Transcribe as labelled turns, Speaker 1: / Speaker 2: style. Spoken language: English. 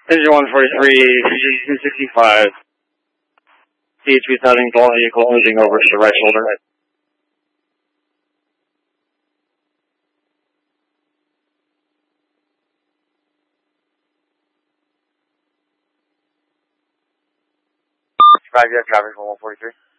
Speaker 1: Engine 143, CG 265. CHP sounding, closing over to the right shoulder. Traffic for 143.